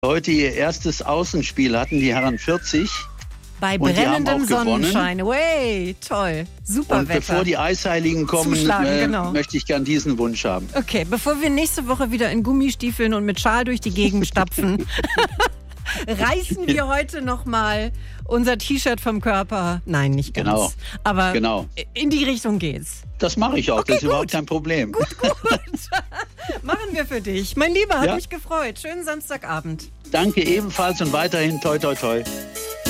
heute ihr erstes Außenspiel hatten, die Herren 40. Bei Und die haben brennendem auch gewonnen. Sonnenschein. Way, toll. Super Und Wetter. bevor die Eisheiligen kommen, Genau. möchte ich gern diesen Wunsch haben. Okay, bevor wir nächste Woche wieder in Gummistiefeln und mit Schal durch die Gegend stapfen, reißen wir heute nochmal unser T-Shirt vom Körper. Nein, nicht ganz. Genau. Aber Genau. in die Richtung geht's. Das mache ich auch, Okay, das ist gut. überhaupt kein Problem. Gut. Machen wir für dich. Mein Lieber, hat Ja. mich gefreut. Schönen Samstagabend. Danke ebenfalls und weiterhin toi toi toi.